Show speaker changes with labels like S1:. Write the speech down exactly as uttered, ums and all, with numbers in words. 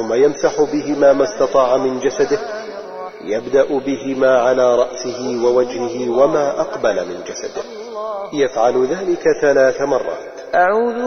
S1: ثم يمسح بهما ما استطاع من جسده، يبدأ بهما على رأسه ووجهه وما أقبل من جسده، يفعل ذلك ثلاث مرات.
S2: أعوذ